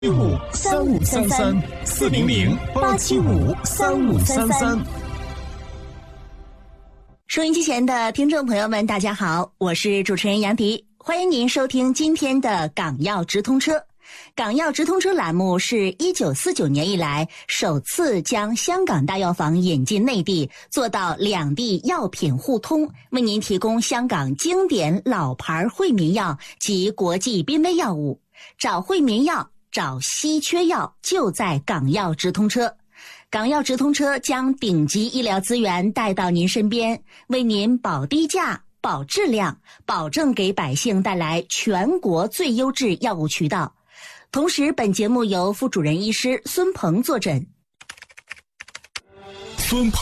653533，400-8533。 收音机前的听众朋友们，大家好，我是主持人杨迪，欢迎您收听今天的港药直通车。港药直通车栏目是1949年以来首次将香港大药房引进内地，做到两地药品互通，为您提供香港经典老牌惠民药及国际濒危药物。找惠民药，找稀缺药，就在港药直通车。港药直通车将顶级医疗资源带到您身边，为您保低价、保质量，保证给百姓带来全国最优质药物渠道。同时，本节目由副主任医师孙鹏坐诊。 孙鹏